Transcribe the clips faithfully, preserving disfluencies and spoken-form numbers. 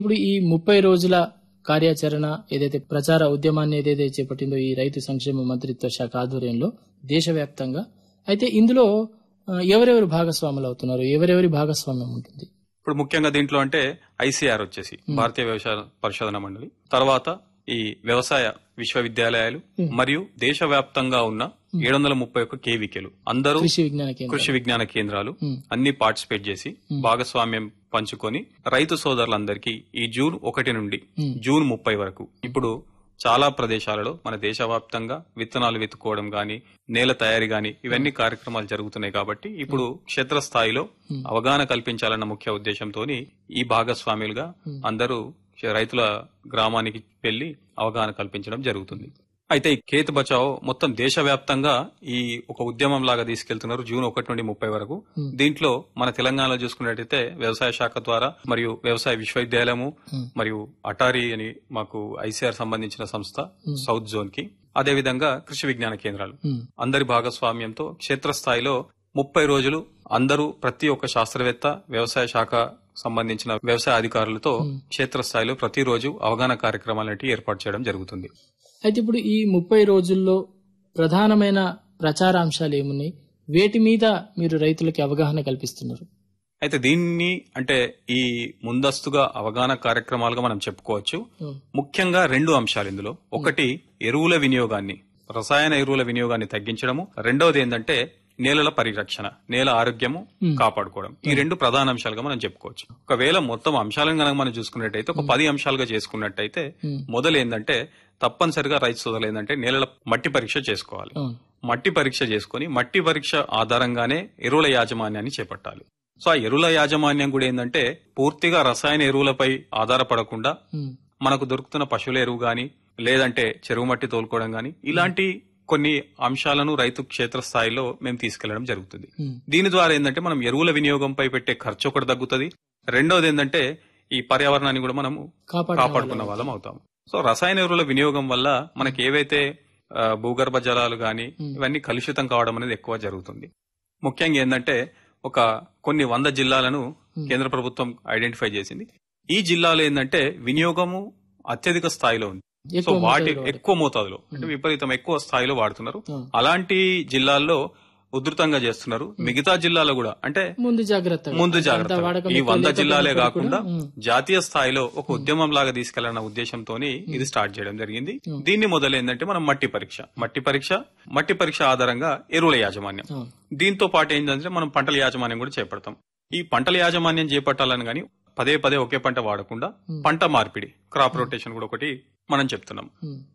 ఇప్పుడు ఈ ముప్పై రోజుల కార్యాచరణ ఏదైతే ప్రచార ఉద్యమాన్ని ఏదైతే చేపట్టిందో ఈ రైతు సంక్షేమ మంత్రిత్వ శాఖ ఆధ్వర్యంలో దేశవ్యాప్తంగా, అయితే ఇందులో ఆ, ఎవరెవరు భాగస్వాములు అవుతున్నారు, ఎవరెవరి భాగస్వామ్యం ఉంటుంది? ఇప్పుడు ముఖ్యంగా దీంట్లో అంటే ఐసీఆర్ వచ్చేసి భారతీయ వ్యవసాయ పరిశోధన మండలి, తర్వాత ఈ వ్యవసాయ విశ్వవిద్యాలయాలు మరియు దేశవ్యాప్తంగా ఉన్న ఏడు వందల ముప్పై ఒక్క కేవీకేలు అందరూ కృషి విజ్ఞాన కేంద్రం, కృషి విజ్ఞాన కేంద్రాలు అన్ని పార్టిసిపేట్ చేసి భాగస్వామ్యం పంచుకొని రైతు సోదరులందరికీ ఈ జూన్ ఒకటి నుండి జూన్ ముప్పై వరకు ఇప్పుడు చాలా ప్రదేశాలలో మన దేశవ్యాప్తంగా విత్తనాలు వెతుక్కోవడం గాని, నేల తయారీ గాని ఇవన్నీ కార్యక్రమాలు జరుగుతున్నాయి. కాబట్టి ఇప్పుడు క్షేత్రస్థాయిలో అవగాహన కల్పించాలన్న ముఖ్య ఉద్దేశంతో ఈ భాగస్వాములుగా అందరూ రైతుల గ్రామానికి వెళ్లి అవగాహన కల్పించడం జరుగుతుంది. అయితే ఈ ఖేత్ బచావో మొత్తం దేశవ్యాప్తంగా ఈ ఒక ఉద్యమం లాగా తీసుకెళ్తున్నారు జూన్ ఒకటి నుండి ముప్పై వరకు. దీంట్లో మన తెలంగాణలో చూసుకున్నట్టయితే వ్యవసాయ శాఖ ద్వారా మరియు వ్యవసాయ విశ్వవిద్యాలయము మరియు అటారీ అని మాకు ఐసీఆర్ సంబంధించిన సంస్థ సౌత్ జోన్ కి, అదే విధంగా కృషి విజ్ఞాన కేంద్రాలు అందరి భాగస్వామ్యంతో క్షేత్రస్థాయిలో ముప్పై రోజులు అందరూ ప్రతి ఒక్క శాస్త్రవేత్త, వ్యవసాయ శాఖ సంబంధించిన వ్యవసాయ అధికారులతో క్షేత్రస్థాయిలో ప్రతిరోజు అవగాహన కార్యక్రమాలన్నిటి ఏర్పాటు చేయడం జరుగుతుంది. అయితే ఇప్పుడు ఈ ముప్పై రోజుల్లో ప్రధానమైన ప్రచార అంశాలు ఏమున్నాయి, వేటి మీద మీరు రైతులకి అవగాహన కల్పిస్తున్నారు? అయితే దీన్ని అంటే ఈ ముందస్తుగా అవగాహన కార్యక్రమాలుగా మనం చెప్పుకోవచ్చు. ముఖ్యంగా రెండు అంశాలు ఇందులో. ఒకటి ఎరువుల వినియోగాన్ని, రసాయన ఎరువుల వినియోగాన్ని తగ్గించడము. రెండవది ఏంటంటే నేలల పరిరక్షణ, నేల ఆరోగ్యము కాపాడుకోవడం. ఈ రెండు ప్రధాన అంశాలుగా మనం చెప్పుకోవచ్చు. ఒకవేళ మొత్తం అంశాలను కనుక మనం చూసుకున్నట్టయితే ఒక పది అంశాలుగా చేసుకున్నట్టయితే మొదలు ఏంటంటే తప్పనిసరిగా రైతు సోదరులు ఏంటంటే నేలల మట్టి పరీక్ష చేసుకోవాలి. మట్టి పరీక్ష చేసుకుని మట్టి పరీక్ష ఆధారంగానే ఎరువుల యాజమాన్యాన్ని చేపట్టాలి. సో ఆ ఎరువుల యాజమాన్యం కూడా ఏంటంటే పూర్తిగా రసాయన ఎరువులపై ఆధారపడకుండా మనకు దొరుకుతున్న పశువుల ఎరువు గాని, లేదంటే చెరువు మట్టి తోలుకోవడం గాని, ఇలాంటి కొన్ని అంశాలను రైతు క్షేత్రస్థాయిలో మేము తీసుకెళ్లడం జరుగుతుంది. దీని ద్వారా ఏంటంటే మనం ఎరువుల వినియోగంపై పెట్టే ఖర్చు ఒకటి తగ్గుతుంది. రెండవది ఏంటంటే ఈ పర్యావరణాన్ని కూడా మనం కాపాడుకున్న వాళ్ళం అవుతాం. సో రసాయన ఎరువుల వినియోగం వల్ల మనకి ఏవైతే భూగర్భ జలాలు గాని ఇవన్నీ కలుషితం కావడం అనేది ఎక్కువ జరుగుతుంది. ముఖ్యంగా ఏంటంటే ఒక కొన్ని వంద జిల్లాలను కేంద్ర ప్రభుత్వం ఐడెంటిఫై చేసింది. ఈ జిల్లాలో ఏంటంటే వినియోగము అత్యధిక స్థాయిలో ఉంది. సో వాటి ఎక్కువ మోతాదులో అంటే విపరీతం ఎక్కువ స్థాయిలో వాడుతున్నారు. అలాంటి జిల్లాల్లో ఉధృతంగా చేస్తున్నారు. మిగతా జిల్లాలో కూడా అంటే ముందు జాగ్రత్త ముందు జాగ్రత్త ఈ వంద జిల్లాలే కాకుండా జాతీయ స్థాయిలో ఒక ఉద్యమం లాగా తీసుకెళ్లన్న ఉద్దేశంతో ఇది స్టార్ట్ చేయడం జరిగింది. దీన్ని మొదలు ఏంటంటే మనం మట్టి పరీక్ష మట్టి పరీక్ష మట్టి పరీక్ష ఆధారంగా ఎరువుల యాజమాన్యం, దీంతో పాటు ఏంటంటే మనం పంటల యాజమాన్యం కూడా చేపడతాం. ఈ పంటల యాజమాన్యం చేపట్టాలని గాని పదే పదే ఒకే పంట వాడకుండా పంట మార్పిడి, క్రాప్ రొటేషన్ కూడా ఒకటి మనం చెప్తున్నాం.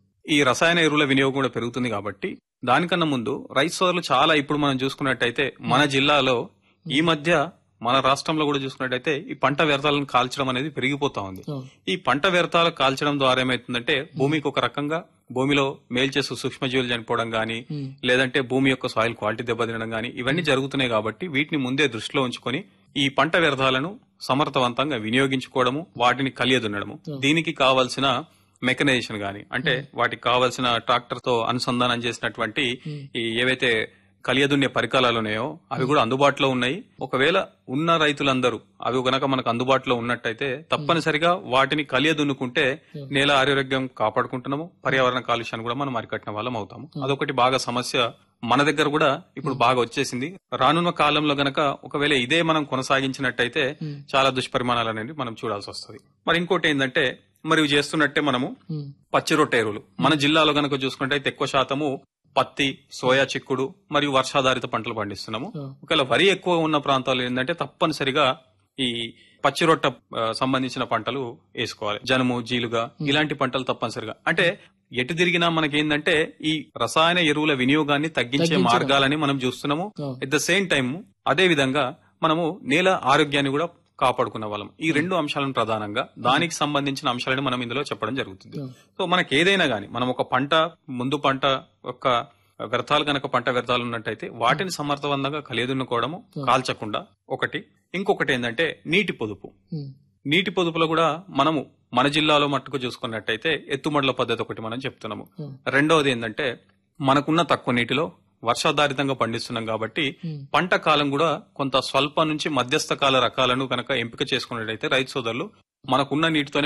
ఈ రసాయన ఎరువుల వినియోగం కూడా పెరుగుతుంది కాబట్టి దానికన్నా ముందు రైతు సోదరులు చాలా ఇప్పుడు మనం చూసుకున్నట్టయితే మన జిల్లాలో ఈ మధ్య మన రాష్ట్రంలో కూడా చూసుకున్నట్టయితే ఈ పంట వ్యర్థాలను కాల్చడం అనేది పెరిగిపోతా ఉంది. ఈ పంట వ్యర్థాలు కాల్చడం ద్వారా ఏమైతుందంటే భూమికి ఒక రకంగా భూమిలో మేల్చేసు సూక్ష్మజీవులు చనిపోవడం గానీ, లేదంటే భూమి యొక్క సాయిల్ క్వాలిటీ దెబ్బతినడం గానీ ఇవన్నీ జరుగుతున్నాయి. కాబట్టి వీటిని ముందే దృష్టిలో ఉంచుకొని ఈ పంట వ్యర్థాలను సమర్థవంతంగా వినియోగించుకోవడము, వాటిని కలియదున్నడము, దీనికి కావాల్సిన మెకనైజేషన్ గాని అంటే వాటికి కావాల్సిన ట్రాక్టర్ తో అనుసంధానం చేసినటువంటి ఈ ఏవైతే కలియదున్నే పరికరాలు ఉన్నాయో అవి కూడా అందుబాటులో ఉన్నాయి. ఒకవేళ ఉన్న రైతులందరూ అవి గనక మనకు అందుబాటులో ఉన్నట్టయితే తప్పనిసరిగా వాటిని కలియదున్నుకుంటే నేల ఆరోగ్యం కాపాడుకుంటున్నాము, పర్యావరణ కాలుష్యాన్ని కూడా మనం అరికట్టిన వాళ్ళం అవుతాము. అదొకటి బాగా సమస్య మన దగ్గర కూడా ఇప్పుడు బాగా వచ్చేసింది. రానున్న కాలంలో గనక ఒకవేళ ఇదే మనం కొనసాగించినట్టయితే చాలా దుష్పరిమాణాలు అనేవి మనం చూడాల్సి వస్తుంది. మరి ఇంకోటి ఏంటంటే మరి చేస్తున్నట్టే మనము పచ్చి రొట్టె ఎరువులు మన జిల్లాలో గనక చూసుకుంటే ఎక్కువ శాతము పత్తి, సోయా చిక్కుడు మరియు వర్షాధారిత పంటలు పండిస్తున్నాము. ఒకవేళ వరి ఎక్కువ ఉన్న ప్రాంతాలు ఏంటంటే తప్పనిసరిగా ఈ పచ్చి రొట్ట సంబంధించిన పంటలు వేసుకోవాలి. జనుము, జీలుగా ఇలాంటి పంటలు తప్పనిసరిగా. అంటే ఎటు తిరిగినా మనకేందంటే ఈ రసాయన ఎరువుల వినియోగాన్ని తగ్గించే మార్గాలని మనం చూస్తున్నాము. ఎట్ ద సేమ్ టైం అదే విధంగా మనము నేల ఆరోగ్యాన్ని కూడా కాపాడుకున్న వాళ్ళం. ఈ రెండు అంశాలను ప్రధానంగా దానికి సంబంధించిన అంశాలను మనం ఇందులో చెప్పడం జరుగుతుంది. సో మనకి ఏదైనా గానీ మనం ఒక పంట ముందు పంట యొక్క వ్యర్థాలు గనక పంట వ్యర్థాలు ఉన్నట్టయితే వాటిని సమర్థవంతంగా కలియదున్నుకోవడము, కాల్చకుండా ఒకటి. ఇంకొకటి ఏంటంటే నీటి పొదుపు. నీటి పొదుపులో కూడా మనము మన జిల్లాలో మట్టుకు చూసుకున్నట్టయితే ఎత్తుమడుల పద్ధతి ఒకటి మనం చెప్తున్నాము. రెండవది ఏంటంటే మనకున్న తక్కువ నీటిలో వర్షాధారితంగా పండిస్తున్నాం కాబట్టి పంట కాలం కూడా కొంత స్వల్ప నుంచి మధ్యస్థ కాల రకాలను కనుక ఎంపిక చేసుకున్నట్టయితే రైతు సోదరులు మనకున్న నీటితో